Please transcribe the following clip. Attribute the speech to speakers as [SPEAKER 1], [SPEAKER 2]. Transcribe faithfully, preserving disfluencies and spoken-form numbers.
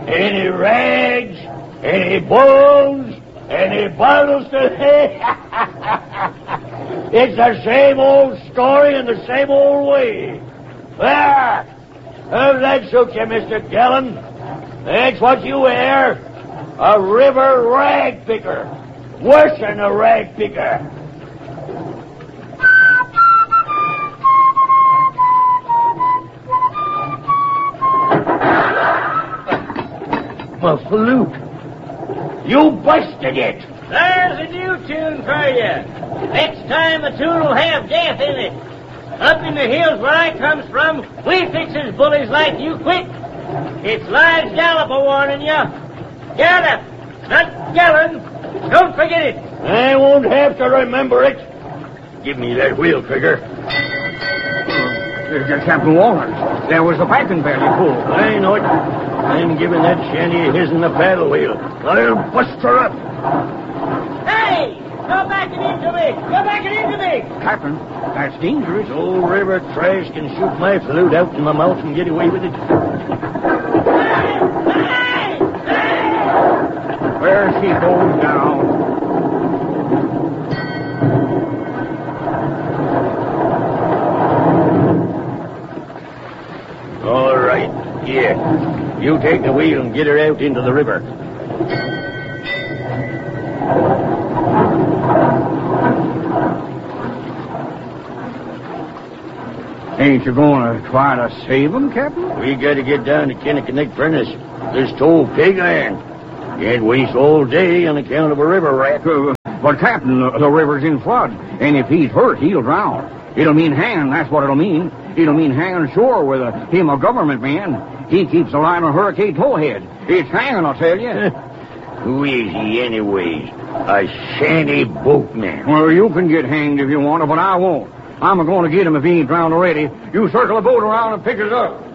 [SPEAKER 1] Any rags? Any bones? Any bottles to... It's the same old story in the same old way. There! How's that suit you, Mister Gallon? That's what you are. A river rag picker. Worse than a rag picker. My flute. You busted it.
[SPEAKER 2] There's a new tune for you. Next time the tune will have death in it. Up in the hills where I comes from, we fixes bullies like you quick. It's Lige Gallop a warning you. Gallop, not Gallon. Don't forget it.
[SPEAKER 1] I won't have to remember it. Give me that wheel, Trigger.
[SPEAKER 3] Uh, Captain Walters, there was a piping bell you pulled.
[SPEAKER 1] I know it. I'm giving that shanty a hiss in the paddle wheel. I'll bust her up.
[SPEAKER 2] Hey! Go backing into me! Go backing into me!
[SPEAKER 3] Captain, that's dangerous.
[SPEAKER 1] Old river trash can shoot my flute out in my mouth and get away with it.
[SPEAKER 2] Hey! Hey! Hey!
[SPEAKER 3] Where she goes now.
[SPEAKER 1] All right, here. You take the wheel and get her out into the river.
[SPEAKER 3] Ain't you going to try to save them, Captain?
[SPEAKER 1] We got to get down to Kinnickinnick Furnace. There's told pig iron. Can't waste all day on account of a river rat.
[SPEAKER 3] Uh, but, Captain, the, the river's in flood, and if he's hurt, he'll drown. It'll mean hanging, that's what it'll mean. It'll mean hanging ashore with a, him a government man. He keeps the line of Hurricane Towhead. It's hanging, I'll tell you.
[SPEAKER 1] Who is he, anyways? A shanty boatman.
[SPEAKER 3] Well, you can get hanged if you want to, but I won't. I'm going to get him if he ain't drowned already. You circle the boat around and pick us up.